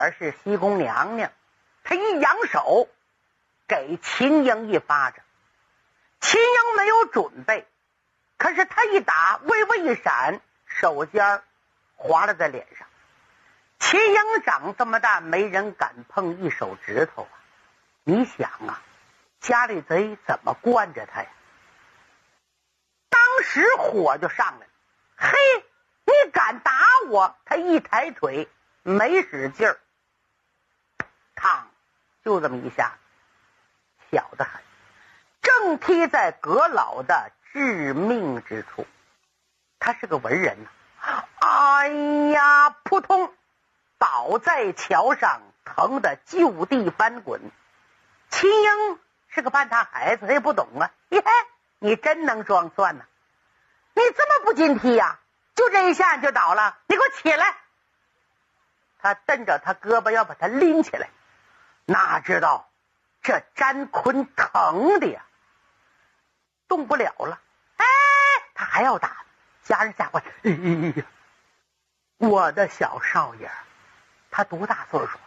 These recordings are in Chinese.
而是西宫娘娘。她一扬手给秦英一巴掌，秦英没有准备，可是她一打微微一闪，手尖划了在脸上。秦英长这么大，没人敢碰一手指头啊！你想啊，家里贼怎么惯着他呀？当时火就上来了。嘿，你敢打我？他一抬腿，没使劲儿，嘡，就这么一下，小得很，正踢在阁老的致命之处。他是个文人呐，哎呀，扑通，倒在桥上，疼得就地翻滚。秦英是个半大孩子，他也不懂啊。耶，你真能装蒜呐！你这么不禁踢呀？就这一下你就倒了，你给我起来！他瞪着他胳膊要把他拎起来，哪知道这詹坤疼的呀，动不了了。哎，他还要打，家人吓坏。哎呀，我的小少爷，他多大岁数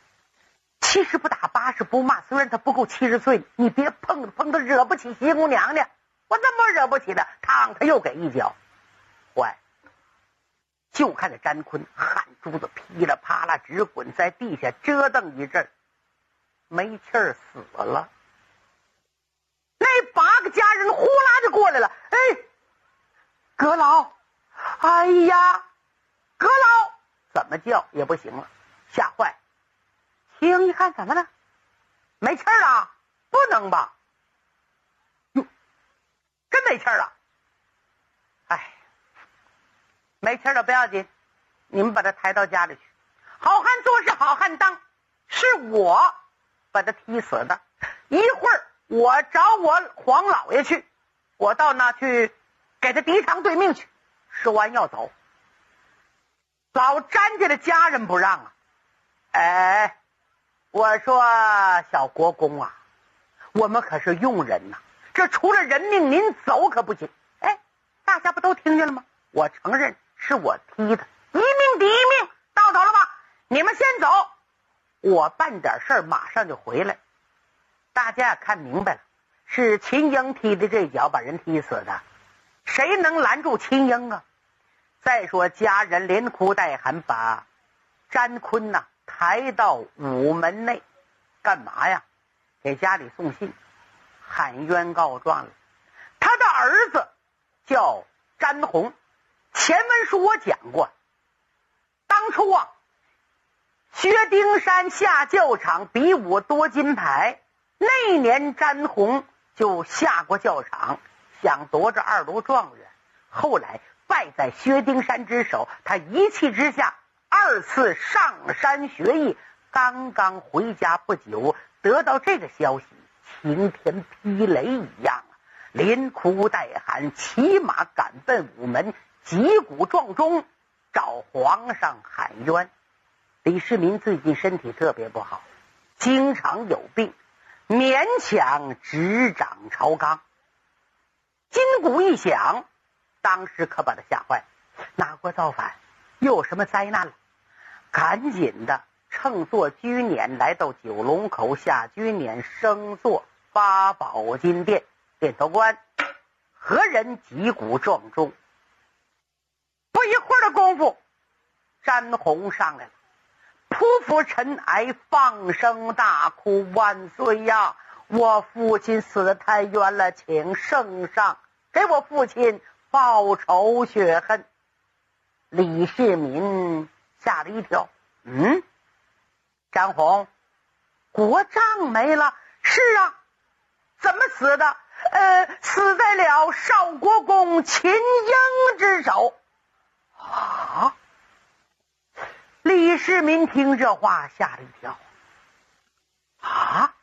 ？70不打80不骂，虽然他不够70岁，你别碰他，惹不起西宫娘娘。我怎么惹不起的？嘡，他又给一脚，坏！就看着詹坤汗珠子噼里啪啦直滚，在地下折腾一阵，没气儿死了。那8个家人呼啦就过来了。哎，阁老，哎呀，阁老，怎么叫也不行了，吓坏。秦英一看，怎么了？没气儿了？不能吧？哟，真没气儿了？哎，没气儿了不要紧，你们把他抬到家里去。好汉做事好汉当，是我把他踢死的。一会儿我找我黄老爷去，我到那去给他敌偿对命去。说完要走，老詹家的家人不让啊。哎，我说小国公啊，我们可是用人呐，这除了人命您走可不行。哎，大家不都听见了吗？我承认是我踢的，一命抵一命，到头了吧？你们先走，我办点事儿马上就回来。大家也看明白了，是秦英踢的这脚把人踢死的，谁能拦住秦英啊？再说家人连哭带喊把詹坤呐抬到午门内，干嘛呀？给家里送信，喊冤告状了。他的儿子叫詹洪，前文书我讲过，当初啊，薛丁山下教场比武夺金牌，那一年詹洪就下过教场，想夺着2卢状元，后来败在薛丁山之手，他一气之下2次上山学艺，刚刚回家不久，得到这个消息，晴天霹雷一样啊，连哭带喊，骑马赶奔午门，击鼓撞钟，找皇上喊冤。李世民最近身体特别不好，经常有病，勉强执掌朝纲。金鼓一响，当时可把他吓坏，哪国造反？又有什么灾难了？赶紧的乘坐居辇来到九龙口，下居辇升坐八宝金殿，殿头官何人击鼓撞钟。不一会儿的功夫，詹洪上来了，匍匐尘埃，放声大哭：万岁呀！我父亲死得太冤了，请圣上给我父亲报仇雪恨。李世民吓了一跳，詹洪，国丈没了？是啊，怎么死的？死在了少国公秦英之手。啊！李世民听这话吓了一跳。啊！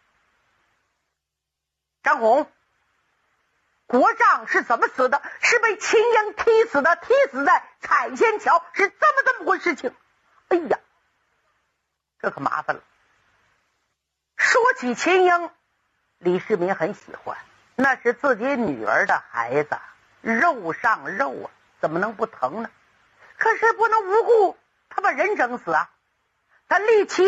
张宏，国丈是怎么死的？是被秦英踢死的，踢死在彩仙桥，是这么回事情。哎呀，这可麻烦了。说起秦英，李世民很喜欢，那是自己女儿的孩子，肉上肉啊，怎么能不疼呢？可是不能无故他把人整死啊！他立起